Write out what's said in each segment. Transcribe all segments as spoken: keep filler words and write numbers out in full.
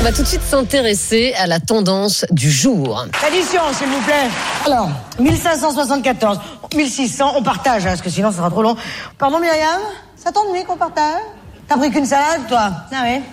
On va tout de suite s'intéresser à la tendance du jour. L'addition, s'il vous plaît. Alors, mille cinq cent soixante-quatorze, mille six cents, on partage, hein, parce que sinon ça sera trop long. Pardon, Myriam? Ça t'ennuie qu'on partage? T'as pris qu'une salade, toi? Ah ouais?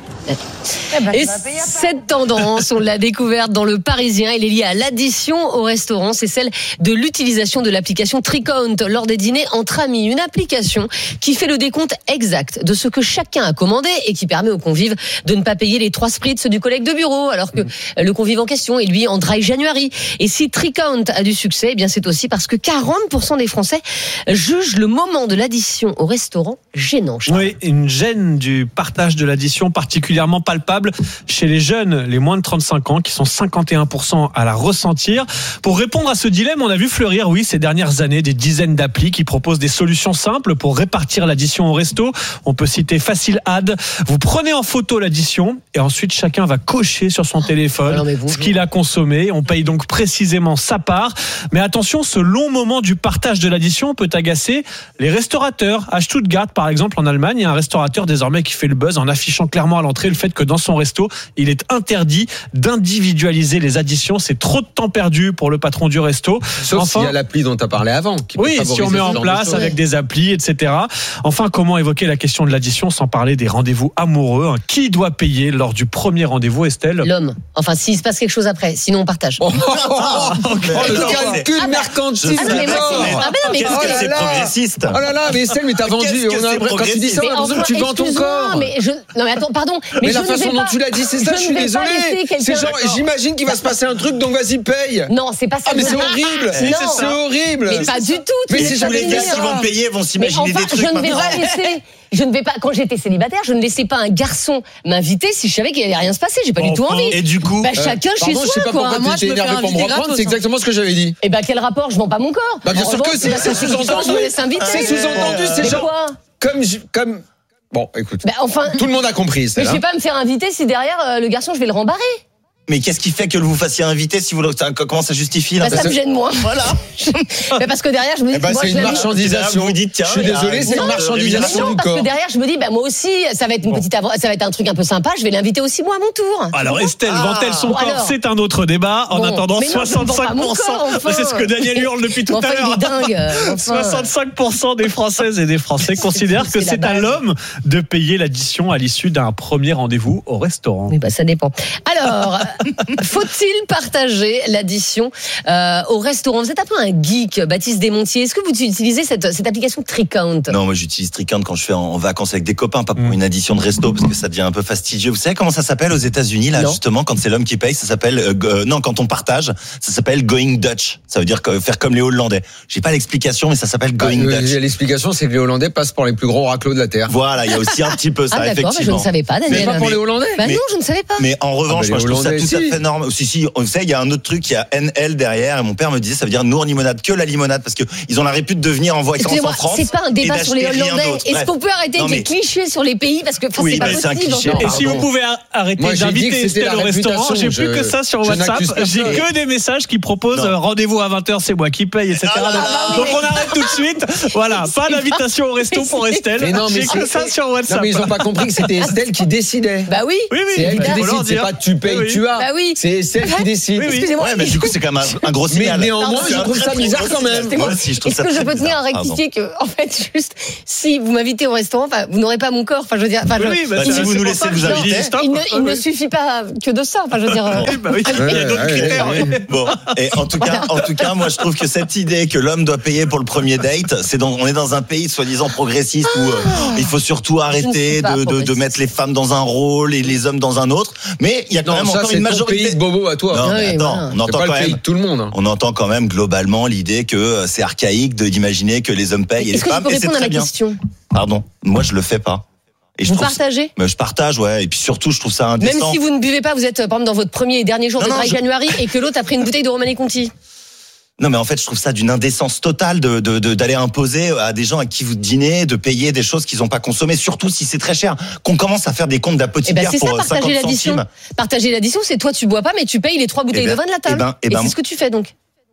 Eh ben, Et cette tendance, on l'a découverte dans Le Parisien, elle est liée à l'addition au restaurant, c'est celle de l'utilisation de l'application Tricount lors des dîners entre amis. Une application qui fait le décompte exact de ce que chacun a commandé et qui permet aux convives de ne pas payer les trois spritz du collègue de bureau, alors que mmh. le convive en question est lui en dry January. Et si Tricount a du succès, eh bien c'est aussi parce que quarante pour cent des Français jugent le moment de l'addition au restaurant gênant. Charles. Oui, une gêne du partage de l'addition particulièrement palpable chez les jeunes, les moins de trente-cinq ans, qui sont cinquante et un pour cent à la ressentir. Pour répondre à ce dilemme, on a vu fleurir, oui, ces dernières années, des dizaines d'applis qui proposent des solutions simples pour répartir l'addition au resto. On peut citer Facile Add. Vous prenez en photo l'addition et ensuite chacun va cocher sur son téléphone Alors, vous, ce qu'il a consommé. On paye donc précisément sa part. Mais attention, ce long moment du partage de l'addition peut agacer les restaurateurs. À Stuttgart, par exemple, en Allemagne, il y a un restaurateur désormais qui fait le buzz en affichant clairement à l'entrée le fait que dans son resto, il est interdit d'individualiser les additions. C'est trop de temps perdu pour le patron du resto. Sauf enfin, s'il y a l'appli dont tu as parlé avant. Qui oui, si on met en place avec des applis, et cetera. Enfin, comment évoquer la question de l'addition sans parler des rendez-vous amoureux? Qui doit payer lors du premier rendez-vous, Estelle? L'homme. Enfin, s'il se passe quelque chose après, sinon on partage. Oh, oh, oh, oh, le calcul mercantile. Ah, mais moi, c'est... Ah, mais non, mais qu'est-ce que c'est progressiste? Oh là là, mais Estelle, mais t'as vendu. On a l'impression quand tu dis ça, on a l'impression que tu vends ton corps. Mais je... Non, mais attends, pardon. Mais, mais la façon dont tu l'as dit, c'est ça, je, je suis désolé. C'est genre, j'imagine qu'il va se passer un truc, donc vas-y, paye. Non, c'est pas ça. Ah, mais c'est horrible. Non, c'est horrible. Mais pas du tout. Mais c'est tous les gars qui vont payer vont s'imaginer des trucs. Je ne vais pas laisser. Je ne vais pas, quand j'étais célibataire, je ne laissais pas un garçon m'inviter si je savais qu'il allait rien se passer. J'ai pas du tout envie. Et du coup, bah, chacun euh, chez pardon, soi, je sais pas quoi. Pourquoi moi, tu t'es énervé pour me reprendre, c'est exactement ce que j'avais dit. Et bah, quel rapport? Je vends pas mon corps. Bah, bien sûr que c'est, c'est sous-entendu. C'est sous-entendu, c'est genre, comme, comme, bon, écoute. Bah, enfin. Tout le monde a compris, Mais je vais pas me faire inviter si derrière, euh, le garçon, je vais le rembarrer. Mais qu'est-ce qui fait que vous fassiez inviter si vous comment ça justifie là? Bah, ça me gêne moins. Voilà. bah parce que derrière je me dis eh bah, moi, c'est une marchandisation. Vous dites tiens, je suis désolé, c'est une marchandisation non, du parce corps. que derrière je me dis bah moi aussi ça va être une petite av- ça va être un truc un peu sympa, je vais l'inviter aussi moi à mon tour. Alors Estelle ah. vend-elle son bon, corps alors. C'est un autre débat. En bon, attendant soixante-cinq pour cent corps, enfin. C'est ce que Daniel hurle depuis tout enfin, à l'heure. Il est dingue. Enfin. soixante-cinq pour cent des Françaises et des Français considèrent que c'est à l'homme de payer l'addition à l'issue d'un premier rendez-vous au restaurant. Oui bah ça dépend. Alors faut il partager l'addition euh, au restaurant? Vous êtes un peu un geek, Baptiste Desmontiers. Est-ce que vous utilisez cette, cette application Tricount? Non, moi j'utilise Tricount quand je fais en, en vacances avec des copains, pas pour mmh. une addition de resto, parce que ça devient un peu fastidieux. Vous savez comment ça s'appelle aux États-Unis là, non. justement, quand c'est l'homme qui paye, ça s'appelle euh, euh, non, quand on partage, ça s'appelle going Dutch. Ça veut dire que, faire comme les Hollandais. J'ai pas l'explication, mais ça s'appelle going ah, Dutch. L'explication, c'est que les Hollandais passent pour les plus gros raclos de la terre. Voilà, il y a aussi un petit peu ça, ah, effectivement. Mais je ne savais pas, Daniel. Mais pas pour les Hollandais. Bah mais, non, je ne savais pas. Mais en revanche, ah, bah, moi je trouve ça tout si. à fait normal. Si si, vous savez, il y a un autre truc, il y a N L derrière, et mon père me disait ça veut dire Nour limonade, que la limonade, parce que ils ont la répute de venir en vacances en France. C'est pas un débat sur les Hollandais. Est-ce qu'on peut arrêter avec les clichés sur les pays, parce que oui, c'est pas c'est possible. Cliché, et si vous pouvez arrêter moi, d'inviter Estelle au restaurant, j'ai plus que ça sur WhatsApp. J'ai que des messages qui proposent rendez-vous à vingt heures, c'est moi qui paye, et cetera. Donc on arrête tout de suite. Voilà, pas d'invitation au resto pour Estelle. J'ai que ça sur WhatsApp. Non mais ils ont pas compris que c'était Estelle qui décidait. Bah oui. C'est elle qui décide. C'est pas tu payes, tu as. Bah oui. C'est Estelle qui décide. Excusez-moi. Mais du coup c'est quand même un gros signal. Mais néanmoins, je trouve ça bizarre quand même. Est-ce que je peux tenir à rectifier que, en fait, juste, si vous m'invitez au restaurant, enfin, vous n'aurez pas mon corps. Enfin, je veux dire, enfin, oui, je, bah, si vous nous laissez vous inviter, il ne, il ne suffit pas que de ça. Enfin, je veux dire. Oui, bah oui, il y a d'autres critères. Bon, et en tout cas, en tout cas, moi, je trouve que cette idée que l'homme doit payer pour le premier date, c'est dans, on est dans un pays soi-disant progressiste où euh, il faut surtout arrêter de, de, de mettre les femmes dans un rôle et les hommes dans un autre. Mais il y a quand non, même ça, encore une majorité. Pays de bobo à toi. Non, mais oui, attends, voilà. on entend pas quand le pays même. De tout le monde. Hein. On entend quand même globalement l'idée que c'est archaïque de d'imaginer que les hommes payent et les femmes. Est-ce que tu peux et c'est répondre à très la bien. question? Pardon, moi je le fais pas. Et je vous trouve partagez? Mais je partage, ouais. Et puis surtout, je trouve ça indécent. Même si vous ne buvez pas, vous êtes par exemple dans votre premier et dernier jour non, de dry non, je... January et que l'autre a pris une bouteille de Romanée Conti. Non, mais en fait, je trouve ça d'une indécence totale de, de, de, d'aller imposer à des gens à qui vous dînez de payer des choses qu'ils n'ont pas consommées, surtout si c'est très cher. Qu'on commence à faire des comptes d'apothicaire eh ben, pour ça, cinquante l'addition. centimes. Partager l'addition, c'est toi, tu bois pas, mais tu payes les trois bouteilles eh ben, de vin de la table. Eh ben, eh et ben, c'est ce que tu fais donc.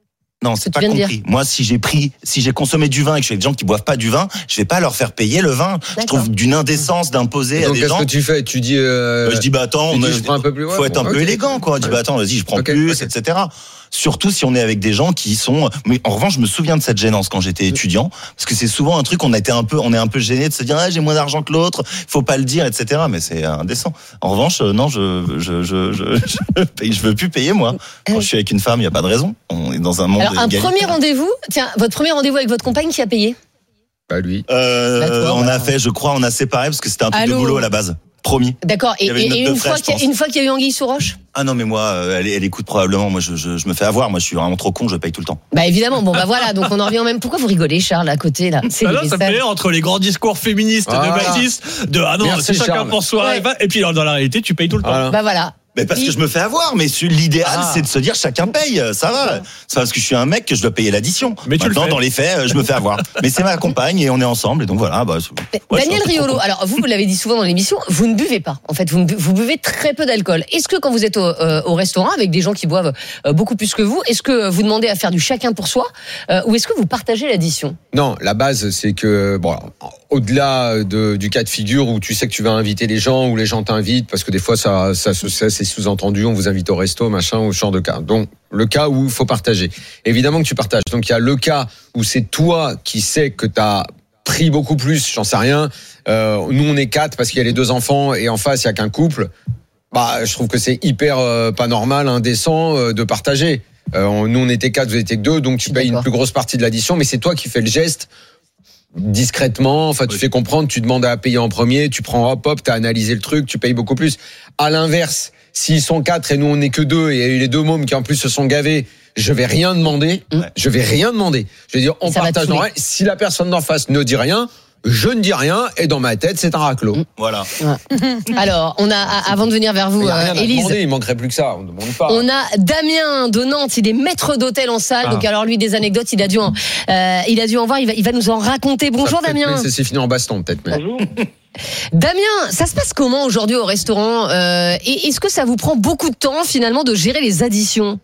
Non, c'est pas compris. Moi, si j'ai pris, si j'ai consommé du vin et que je suis avec des gens qui boivent pas du vin, je vais pas leur faire payer le vin. D'accord. Je trouve d'une indécence d'imposer à des gens. Donc, qu'est-ce que tu fais? Tu dis, euh... je dis, bah attends, on dis, a, je prends un peu plus, faut ouais, être bon, un peu okay. élégant, quoi. Je dis, bah attends, vas-y, je prends okay, plus, okay. et cetera. Surtout si on est avec des gens qui sont. Mais en revanche, je me souviens de cette gênance quand j'étais étudiant, parce que c'est souvent un truc on a été un peu, on est un peu gêné de se dire, ah, j'ai moins d'argent que l'autre, faut pas le dire, et cetera. Mais c'est indécent. En revanche, non, je, je, je, je, je, je veux plus payer moi. Quand je suis avec une femme, il y a pas de raison. On est dans un monde. Alors, un premier rendez-vous. Tiens, votre premier rendez-vous avec votre compagne, qui a payé? Bah lui. Euh, bah toi, on bah. a fait, je crois, on a séparé parce que c'était un truc Allô. de boulot à la base. Promis. D'accord. Et, et, et une, frais, fois qu'il y a, une fois qu'il y a eu anguille sous roche? Ah non, mais moi, elle, elle écoute probablement. Moi, je, je, je me fais avoir. Moi, je suis vraiment trop con. Je paye tout le temps. Bah évidemment. Bon, bah voilà. Donc on en revient au même. Pourquoi vous rigolez, Charles, à côté là? C'est là, ça me fait rire entre les grands discours féministes ah, de Baptiste, de ah non, Merci, c'est chacun Charles. pour soi. Ouais. Et puis dans la réalité, tu payes tout le temps. Voilà. Bah voilà. Mais parce que je me fais avoir, mais l'idéal ah. c'est de se dire chacun paye, ça va. C'est parce que je suis un mec que je dois payer l'addition. Mais tu Maintenant, le fais. Dans les faits, je me fais avoir. Mais c'est ma compagne et on est ensemble et donc voilà. Bah, ouais, Daniel Riolo, alors vous, vous l'avez dit souvent dans l'émission, vous ne buvez pas. En fait, vous, vous buvez très peu d'alcool. Est-ce que quand vous êtes au, euh, au restaurant avec des gens qui boivent euh, beaucoup plus que vous, est-ce que vous demandez à faire du chacun pour soi euh, ou est-ce que vous partagez l'addition? Non, la base c'est que bon, au-delà de, du cas de figure où tu sais que tu vas inviter les gens, où les gens t'invitent, parce que des fois ça, ça, ça c'est sous-entendu, on vous invite au resto, machin, au genre de cas. Donc, le cas où il faut partager. Évidemment que tu partages. Donc, il y a le cas où c'est toi qui sais que tu as pris beaucoup plus, j'en sais rien. Euh, nous, on est quatre parce qu'il y a les deux enfants et en face, il y a qu'un couple. Bah, je trouve que c'est hyper euh, pas normal, indécent euh, de partager. Euh, nous, on était quatre, vous étiez que deux, donc tu payes une plus grosse partie de l'addition, mais c'est toi qui fais le geste discrètement, enfin tu oui. fais comprendre, tu demandes à payer en premier, tu prends hop hop, t'as analysé le truc, tu payes beaucoup plus. À l'inverse, s'ils sont quatre et nous on n'est que deux et il y a eu les deux mômes qui en plus se sont gavés, je vais rien demander, ouais. je vais rien demander. Je vais dire on ça partage dans rien. Si la personne d'en face ne dit rien, je ne dis rien et dans ma tête c'est un raclos. Voilà. Ouais. Alors on a avant de venir vers vous, euh, Élise, demander, il manquerait plus que ça. On ne demande pas. On a Damien de Nantes, il est maître d'hôtel en salle. Ah. Donc alors lui des anecdotes, il a dû en, euh, il a dû en voir, il va, il va nous en raconter. Bonjour ça Damien. Ça s'est fini en baston peut-être. Mais... Bonjour. Damien, ça se passe comment aujourd'hui au restaurant euh, et est-ce que ça vous prend beaucoup de temps finalement de gérer les additions?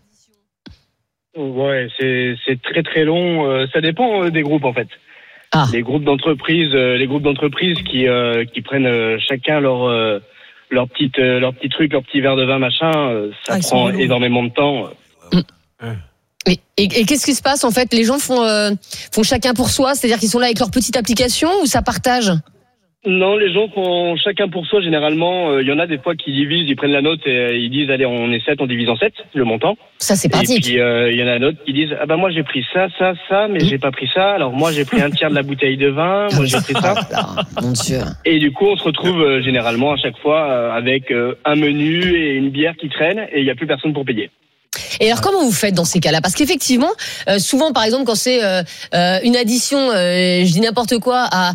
Ouais, c'est c'est très très long. Euh, ça dépend des groupes en fait. Ah. Les groupes d'entreprises, euh, les groupes d'entreprises qui euh, qui prennent euh, chacun leur euh, leur petite euh, leur petit truc, leur petit verre de vin machin, euh, ça ah, prend énormément de temps. Mmh. Et, et, et qu'est-ce qui se passe en fait? Les gens font euh, font chacun pour soi, c'est-à-dire qu'ils sont là avec leur petite application ou ça partage? Non, les gens font chacun pour soi généralement. Il euh, y en a des fois qui divisent, ils prennent la note et euh, ils disent allez on est sept, on divise en sept le montant. Ça c'est pratique. Et puis il euh, y en a d'autres qui disent ah bah moi j'ai pris ça, ça, ça, mais mmh. j'ai pas pris ça. Alors moi j'ai pris un tiers de la bouteille de vin, moi j'ai pris ça. Mon Dieu. Et du coup on se retrouve euh, généralement à chaque fois euh, avec euh, un menu et une bière qui traîne et il y a plus personne pour payer. Et alors comment vous faites dans ces cas-là? Parce qu'effectivement, euh, souvent par exemple quand c'est euh, euh, une addition, euh, je dis n'importe quoi, à,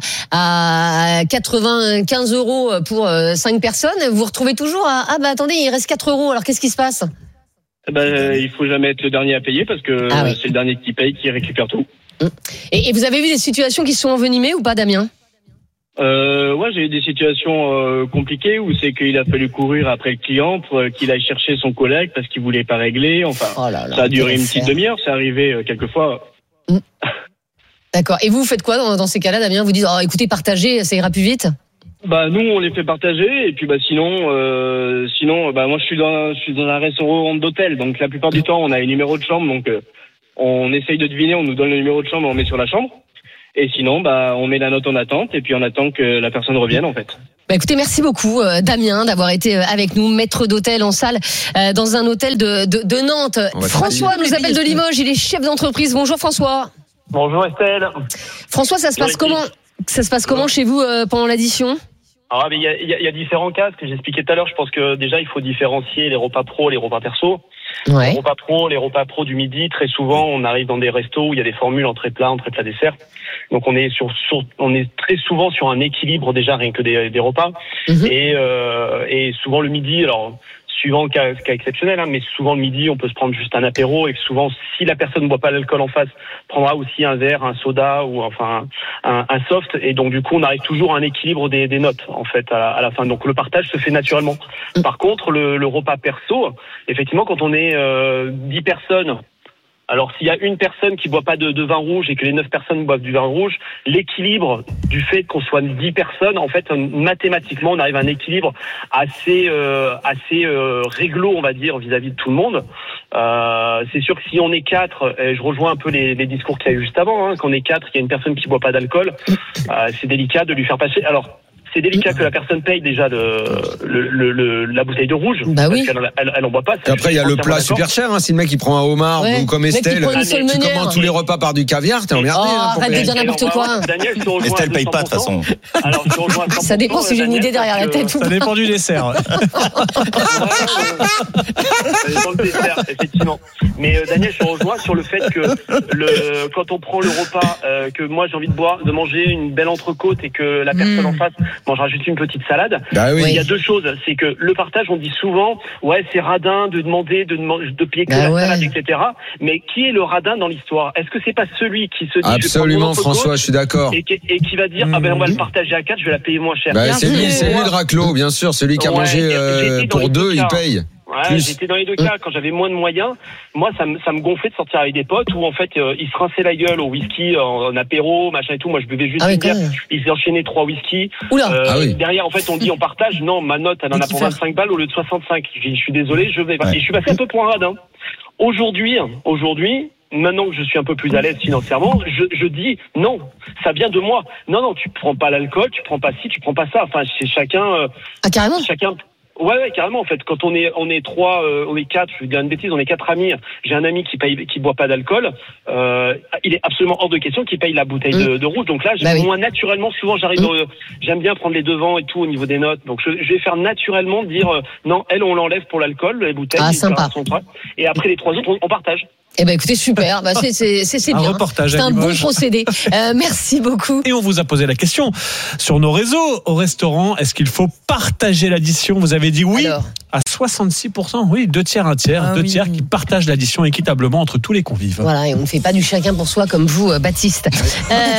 à quatre-vingt-quinze euros pour euh, cinq personnes, vous vous retrouvez toujours à ah bah attendez il reste quatre euros. Alors qu'est-ce qui se passe? Ben euh, il faut jamais être le dernier à payer parce que ah, oui. c'est le dernier qui paye qui récupère tout. Et, et vous avez vu des situations qui se sont envenimées ou pas, Damien? Euh, ouais, j'ai eu des situations euh, compliquées où c'est qu'il a fallu courir après le client pour euh, qu'il aille chercher son collègue parce qu'il voulait pas régler. Enfin, oh là là, ça a duré une petite demi-heure. C'est arrivé euh, quelques fois. Mmh. D'accord. Et vous, vous faites quoi dans, dans ces cas-là, Damien? Vous dites, oh, écoutez, partagez, ça ira plus vite. Bah nous, on les fait partager et puis bah sinon, euh, sinon, bah moi je suis dans, je suis dans un restaurant d'hôtel, donc la plupart du temps, on a un numéro de chambre, donc euh, on essaye de deviner, on nous donne le numéro de chambre, on met sur la chambre. Et sinon, bah, on met la note en attente et puis on attend que la personne revienne, en fait. Bah écoutez, merci beaucoup, euh, Damien, d'avoir été avec nous, maître d'hôtel en salle, euh, dans un hôtel de, de, de Nantes. François nous appelle de Limoges, il est chef d'entreprise. Bonjour François. Bonjour Estelle. François, ça se passe comment, ça se passe comment chez vous euh, pendant l'addition? Ah, mais il y a, y, a, y a différents cas, ce que j'expliquais tout à l'heure. Je pense que déjà, il faut différencier les repas pro, les repas perso. Ouais. Les repas pro, les repas pro du midi, très souvent, on arrive dans des restos où il y a des formules entrée plat, entrée plat dessert. Donc, on est sur, sur, on est très souvent sur un équilibre déjà, rien que des, des repas. Mm-hmm. Et, euh, et souvent le midi, alors, suivant le cas, cas exceptionnel, hein, mais souvent le midi, on peut se prendre juste un apéro et souvent, si la personne ne boit pas l'alcool en face, prendra aussi un verre, un soda ou enfin un, un soft. Et donc, du coup, on arrive toujours à un équilibre des, des notes, en fait, à la, à la fin. Donc, le partage se fait naturellement. Par contre, le, le repas perso, effectivement, quand on est euh, dix personnes Alors, s'il y a une personne qui boit pas de, de vin rouge et que les neuf personnes boivent du vin rouge, l'équilibre du fait qu'on soit dix personnes, en fait, mathématiquement, on arrive à un équilibre assez, euh, assez euh, réglo, on va dire, vis-à-vis de tout le monde. Euh, c'est sûr que si on est quatre, et je rejoins un peu les, les discours qu'il y a eu juste avant, hein, qu'on est quatre, qu'il y a une personne qui boit pas d'alcool, euh, c'est délicat de lui faire passer. Alors, c'est délicat que la personne paye déjà le, le, le, le la bouteille de rouge. Bah oui. Parce qu'elle elle, elle en boit pas. Et après, il y a le plat super cher. Hein, si le mec il prend un homard Ouais. ou comme Estelle, tu commandes tous les repas par du caviar, t'es emmerdé. Oh, hein, pour arrête de payer. dire n'importe quoi. Daniel, je te rejoins Estelle à paye pas de toute deux cents pour cent. façon. Alors, je te rejoins à cent pour cent, Ça dépend si j'ai une Daniel, idée derrière la parce que- tête ou Ça pas. dépend du dessert. Ça dépend le dessert, effectivement. Mais euh, Daniel, je te rejoins sur le fait que le, quand on prend le repas, euh, que moi j'ai envie de boire, de manger une belle entrecôte et que la personne Mm. en face mangera juste une petite salade. Bah oui. Il y a deux choses, c'est que le partage, on dit souvent, ouais, c'est radin de demander de, demander, de payer que Bah la ouais. salade, et cetera. Mais qui est le radin dans l'histoire? Est-ce que c'est pas celui qui se dit, Absolument, je vais prendre mon entrecôte François, je suis d'accord. et qui, et qui va dire, ah ben on va le partager à quatre, je vais la payer moins cher. Bah, Bien c'est sûr. lui, c'est lui le raclo, bien sûr, celui qui a Ouais, mangé j'ai euh, été dans pour les deux, deux il cas. paye. Ouais, Plus. j'étais dans les deux cas. Quand j'avais moins de moyens, moi, ça me, ça me gonflait de sortir avec des potes où, en fait, euh, ils se rinçaient la gueule au whisky, en, en apéro, machin et tout. Moi, je buvais juste Ah oui, une bière. quand même. Ils enchaînaient trois whisky. Oula. Euh, Ah oui. Derrière, en fait, on dit on partage. Non, ma note, elle en a Qu'est-ce pour qu'il fait vingt-cinq balles au lieu de soixante-cinq. Je, je suis désolé, je vais pas. Ouais. Et je suis passé un peu pour un radin. Aujourd'hui, aujourd'hui, maintenant que je suis un peu plus à l'aise financièrement, je, je dis non, ça vient de moi. Non, non, tu prends pas l'alcool, tu prends pas ci, tu prends pas ça. Enfin, c'est chacun, euh, Ah, carrément. chacun. Ouais, ouais, carrément. En fait, quand on est, on est trois, euh, on est quatre. Je vais dire une bêtise, on est quatre amis. J'ai un ami qui paye, qui boit pas d'alcool. Euh, il est absolument hors de question qu'il paye la bouteille Mmh. de, de rouge. Donc là, je- Bah oui. moi, naturellement, souvent, j'arrive. Mmh. euh, j'aime bien prendre les devants et tout au niveau des notes. Donc, je, je vais faire naturellement dire euh, non, elle, on l'enlève pour l'alcool, les bouteilles. Ah, il fera sympa. son train. Et après les trois autres, on, on partage. Eh ben écoutez, super. Bah, c'est c'est c'est c'est Un bien. reportage C'est à un bon Limoges. procédé. Euh, merci beaucoup. Et on vous a posé la question sur nos réseaux au restaurant. Est-ce qu'il faut partager l'addition? Vous avez dit oui Alors. à soixante-six pour cent. Oui, deux tiers, un tiers. Ah deux oui. tiers qui partagent l'addition équitablement entre tous les convives. Voilà, et on ne fait pas du chacun pour soi comme vous, euh, Baptiste. Euh,